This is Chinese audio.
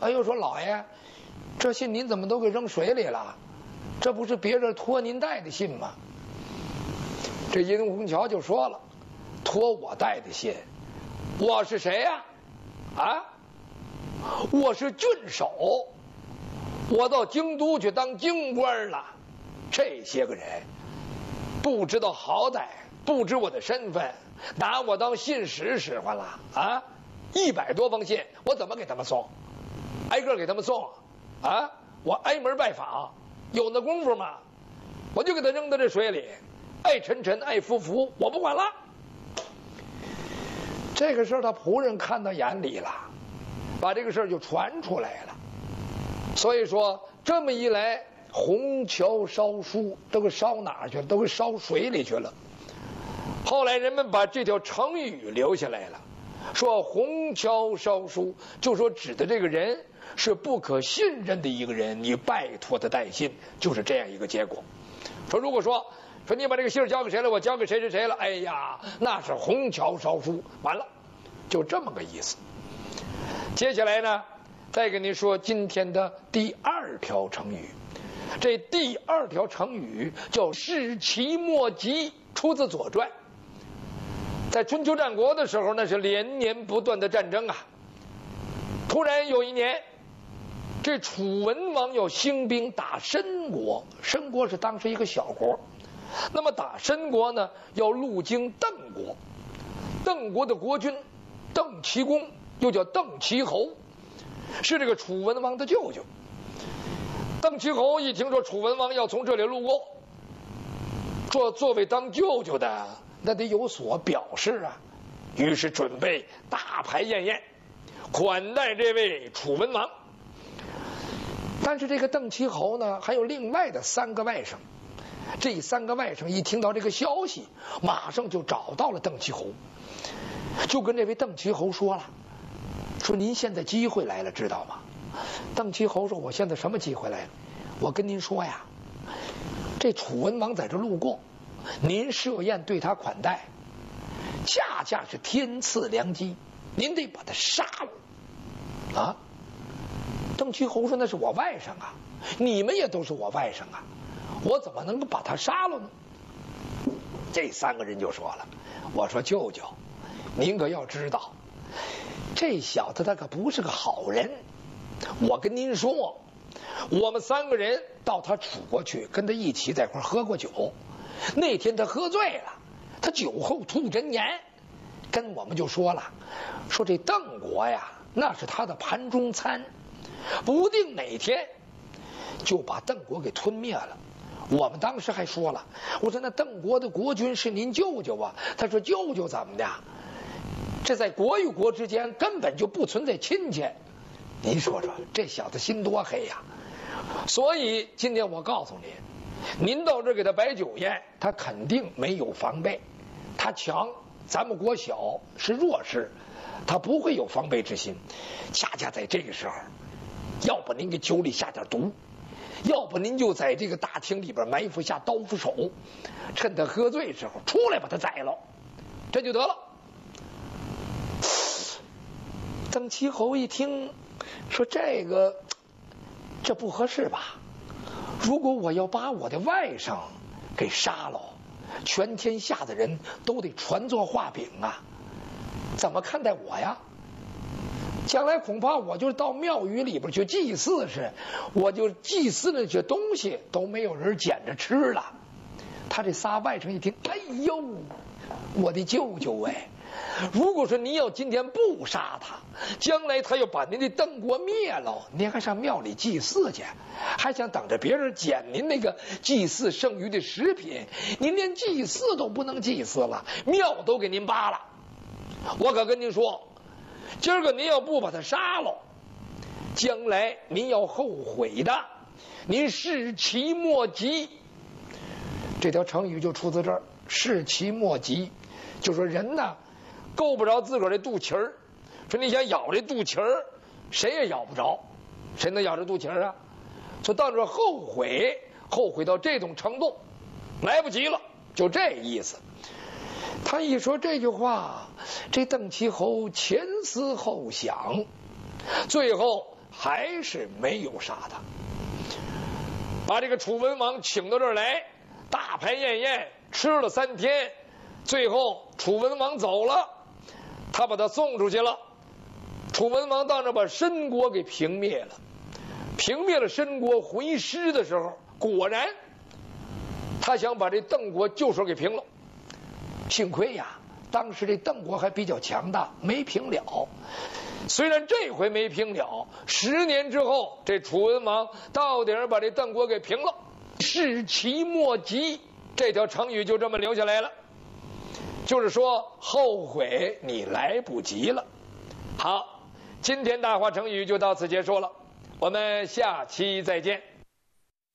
哎呦，说老爷，这信您怎么都给扔水里了？这不是别人托您带的信吗？这殷红桥就说了，托我带的信，我是谁呀？我是郡守，我到京都去当京官了。这些个人不知道好歹，不知我的身份，拿我当信使使唤了！100多封信，我怎么给他们送？挨个给他们送我挨门拜访，有那功夫吗？我就给他扔到这水里，爱沉沉，爱浮浮，我不管了。这个事儿他仆人看到眼里了，把这个事儿就传出来了。所以说这么一来，虹桥烧书都给烧哪儿去了？都给烧水里去了。后来人们把这条成语留下来了，说虹桥烧书，就说指的这个人是不可信任的一个人，你拜托他带信，就是这样一个结果。说如果说你把这个信交给谁了，我交给谁谁谁了，哎呀，那是虹桥烧书，完了，就这么个意思。接下来呢，再跟您说今天的第2条成语。这第2条成语叫士其莫及，出自《左传》。在春秋战国的时候，那是连年不断的战争啊。突然有一年，这楚文王要兴兵打申国，申国是当时一个小国。那么打申国呢，要路经邓国，邓国的国君邓齐公，又叫邓齐侯，是这个楚文王的舅舅。邓齐侯一听说楚文王要从这里路过，说作为当舅舅的，那得有所表示啊，于是准备大排宴宴，款待这位楚文王。但是这个邓齐侯呢，还有另外的3个外甥。这3个外甥一听到这个消息，马上就找到了邓齐侯，就跟这位邓齐侯说了，说您现在机会来了，知道吗？邓齐侯说，我现在什么机会来了？我跟您说呀，这楚文王在这路过，您设宴对他款待，恰恰是天赐良机，您得把他杀了邓齐侯说，那是我外甥啊，你们也都是我外甥啊，我怎么能够把他杀了呢？这3个人就说了，我说舅舅，您可要知道，这小子他可不是个好人。我跟您说，我们3个人到他楚国去，跟他一起在一块喝过酒。那天他喝醉了，他酒后吐真言，跟我们就说了，说这邓国呀，那是他的盘中餐，不定哪天就把邓国给吞灭了。我们当时还说了，我说那邓国的国君是您舅舅啊。他说舅舅怎么的？这在国与国之间根本就不存在亲戚。您说说，这小子心多黑呀！所以今天我告诉您到这儿给他摆酒宴，他肯定没有防备。他强，咱们国小是弱势，他不会有防备之心。恰恰在这个时候，要不您给酒里下点毒，要不您就在这个大厅里边埋伏下刀斧手，趁他喝醉时候出来把他宰了，这就得了。邓齐侯一听说这不合适吧，如果我要把我的外甥给杀了，全天下的人都得传作画饼啊，怎么看待我呀？将来恐怕我就到庙宇里边去祭祀时，我就祭祀那些东西都没有人捡着吃了。他这仨外甥一听，哎呦，我的舅舅哎，如果说您要今天不杀他，将来他要把您的邓国灭了，您还上庙里祭祀去，还想等着别人捡您那个祭祀剩余的食品，您连祭祀都不能祭祀了，庙都给您扒了。我可跟您说，今儿个您要不把他杀了，将来您要后悔的，您士其莫及。这条成语就出自这儿，士其莫及，就说人呢够不着自个儿的肚脐儿，说你想咬这肚脐儿，谁也咬不着，谁能咬着肚脐儿啊？说到这后悔到这种程度，来不及了，就这意思。他一说这句话，这邓齐侯前思后想，最后还是没有杀他，把这个楚文王请到这儿来，大排宴宴，吃了3天，最后楚文王走了，他把他送出去了。楚文王到那把申国给平灭了，平灭了申国，回师的时候，果然他想把这邓国就手给平了。幸亏呀，当时这邓国还比较强大，没平了。虽然这回没平了，10年之后，这楚文王到底把这邓国给平了。士其莫及，这条成语就这么留下来了，就是说后悔你来不及了。好，今天大话成语就到此结束了，我们下期再见。